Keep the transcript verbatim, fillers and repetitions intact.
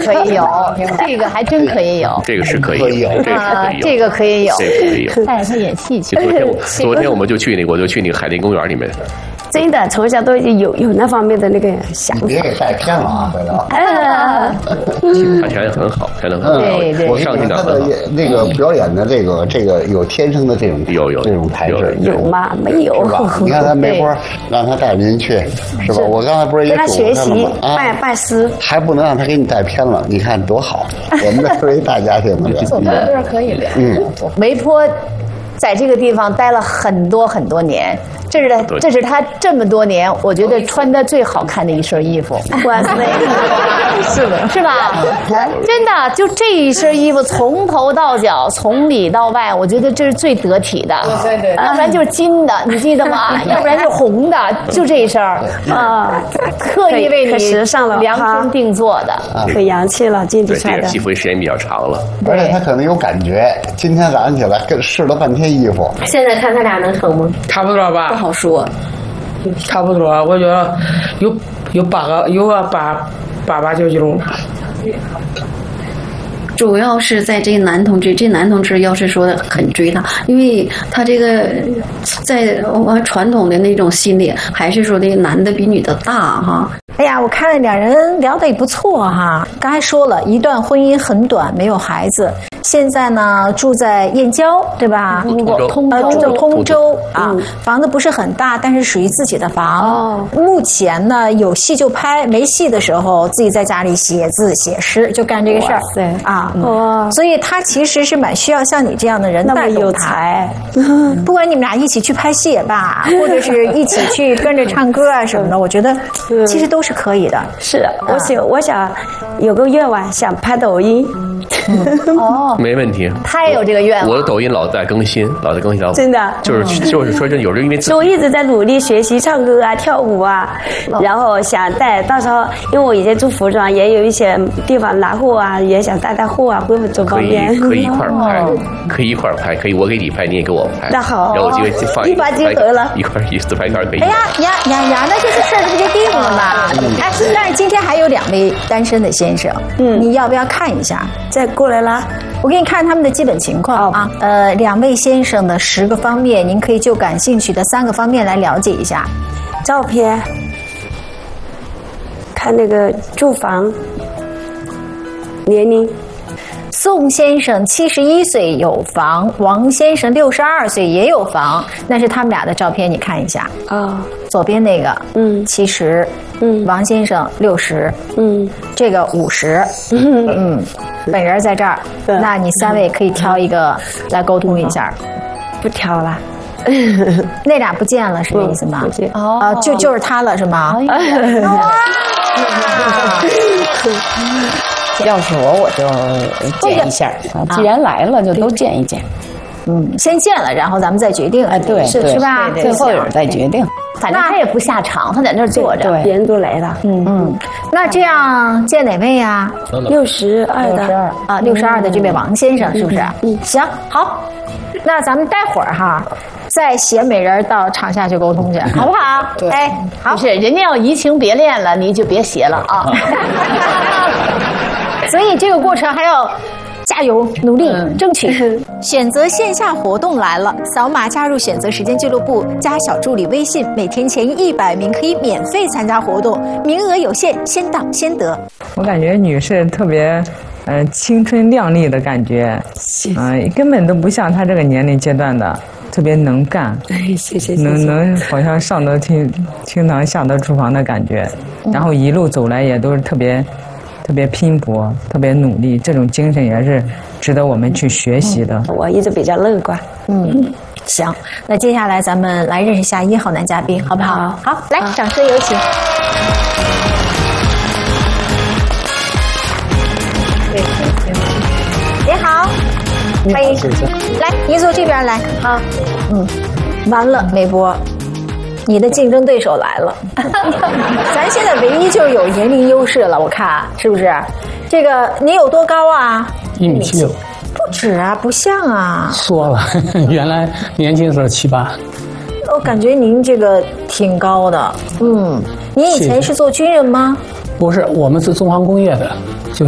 可以有，这个还真可以有， 这个是可以有， 这个可以有， 这个可以有， 带着他演戏去。 昨天我昨天我们就去那个，我就去那个海淀公园里面。 真的，从小都有有那方面的那个想法。 你别给带偏了啊，回头。 他条件很好，条件很好， 对对， 我上去他的那个表演的这个这个有天生的这种有有这种台式， 有吗？没有。 是吧？你看他梅花，让他带着您去，是吧？我刚才不是也跟他学习拜拜师， 还不能让他给你带偏了。你看多好，我们这是一大家庭的。 走旁边可以的。嗯，梅坡在这个地方待了很多很多年。这是他，这是他这么多年，我觉得穿的最好看的一身衣服。 哇塞， 是的，是吧？真的，就这一身衣服，从头到脚，从里到外，我觉得这是最得体的。对对，要不然就是金的，你记得吗？要不然就是红的，就这一身啊，特意为你时尚了， 量身定做的， 可洋气了，进去穿的。 对，这个戏服时间比较长了， 而且他可能有感觉。今天早上起来跟试了半天衣服， 现在看他俩能成吗？ 差不多吧。 不好说。 差不多，我觉得有有八个，有个八八八九九。 主要是在这男同志，这男同志要是说很追他，因为他这个在我们传统的那种心理，还是说这个男的比女的大哈。 哎呀，我看两人聊得也不错哈。刚才说了一段婚姻很短，没有孩子。现在呢，住在燕郊，对吧？ 通州， 呃，住在通州啊，房子不是很大，但是属于自己的房。哦。目前呢，有戏就拍，没戏的时候自己在家里写字写诗，就干这个事儿。 对啊，哇！所以他其实是蛮需要像你这样的人带动他。不管你们俩一起去拍戏也罢，或者是一起去跟着唱歌啊什么的，我觉得其实都是可以的。 是，我想，我想有个愿望，想拍抖音。 哦。 没问题， 他也有这个愿望。 我的抖音老在更新，老在更新。 真的， 就是就是说，真有时候因为我一直在努力学习唱歌啊、跳舞啊，然后想带到时候，因为我以前做服装，也有一些地方拿货啊，也想带带货啊，会不会走方便？ 可以可以一块儿拍，可以一块儿拍，可以我给你拍，你也给我拍。 那好， 然后我就放一拍即合了， 一块儿一自拍杆可以。 哎呀呀呀呀，那就是事儿，这不就定了吗？哎，但是今天还有两位单身的先生，嗯，你要不要看一下？ 再过来啦。 我给你看他们的基本情况啊，呃，两位先生的十个方面，您可以就感兴趣的三个方面来了解一下。 照片，看那个住房，年龄。 宋先生七十一岁有房，王先生六十二岁也有房，那是他们俩的照片，你看一下啊、哦，左边那个，嗯，七十，嗯，王先生六十，嗯，这个五十，嗯嗯，本人在这儿，那你三位可以挑一个来沟通一下， 不挑了。 那俩不见了是这意思吗？ 哦， 啊，就就是他了是吗？ 要是我，我就见一下啊！既然来了，就都见一见。 嗯，先见了，然后咱们再决定。 哎，对， 是是吧？ 最后有再决定。 反正他也不下场，他在那儿坐着。 别人都来了。 嗯嗯。那这样见哪位呀？ 六十二的啊，六十二的这位王先生是不是？嗯，行，好。那咱们待会儿哈。再携美人到场下去沟通去，好不好？ 对， 哎，好，是人家要移情别恋了，你就别携了啊。所以这个过程还要加油努力、嗯、争取。选择线下活动来了，扫码加入选择时间俱乐部，加小助理微信，每天前一百名可以免费参加活动，名额有限，先到先得。 我感觉女士特别。呃，青春靓丽的感觉，嗯、呃，根本都不像她这个年龄阶段的，特别能干， 哎，谢谢， 能能好像上得厅厅堂下得厨房的感觉，然后一路走来也都是特别特别拼搏，特别努力，这种精神也是值得我们去学习的。 我一直比较乐观， 嗯，行，那接下来咱们来认识一下一号男嘉宾，好不好？好，来，掌声有请。你好，欢迎，来，您坐这边来。好，嗯，完了，梅波，你的竞争对手来了。咱现在唯一就是有年龄优势了，我看是不是？这个你有多高啊？ 一米七六。 不止啊，不像啊。 说了，原来年轻的时候七八。 我感觉您这个挺高的，嗯，您以前是做军人吗？ 不是，我们是中航工业的。就